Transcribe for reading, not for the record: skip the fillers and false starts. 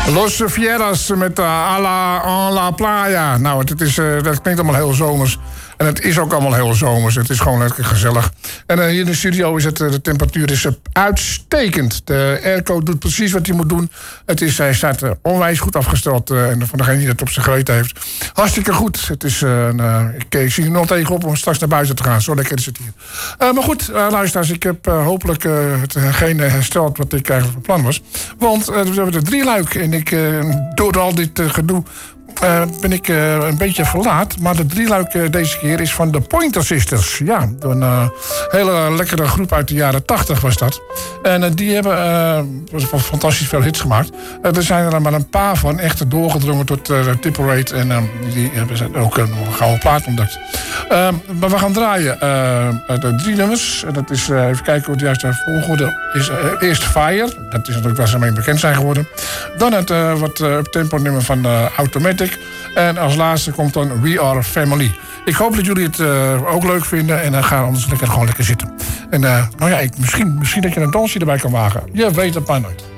Los Fieras met A la Playa. Nou, dat klinkt allemaal heel zomers. En het is ook allemaal heel zomers. Het is gewoon lekker gezellig. En hier in de studio is de temperatuur is uitstekend. De airco doet precies wat hij moet doen. Hij staat onwijs goed afgesteld. En voor degene die dat op zijn geweten heeft. Hartstikke goed. Het is, ik zie er nog tegenop om straks naar buiten te gaan. Zo lekker is het hier. Maar goed, luisteraars. Ik heb hopelijk hetgene hersteld wat ik eigenlijk van plan was. Want we hebben de 3-luik. En door al dit gedoe ben ik een beetje verlaat. Maar de 3-luik deze keer is van de Pointer Sisters. Ja, een hele lekkere groep uit de jaren 80 was dat. En die hebben fantastisch veel hits gemaakt. Er zijn er maar een paar van echt doorgedrongen tot Triple Rate. En die hebben ook een gouden plaat ontdekt. Maar we gaan draaien de 3 nummers. Dat is, even kijken hoe het juiste volgorde is. Eerst Fire. Dat is natuurlijk waar ze mee bekend zijn geworden. Dan het wat up-tempo nummer van Automatic. En als laatste komt dan We Are Family. Ik hoop dat jullie het ook leuk vinden. En dan gaan we anders gewoon lekker zitten. En misschien dat je een dansje erbij kan wagen. Je weet het maar nooit.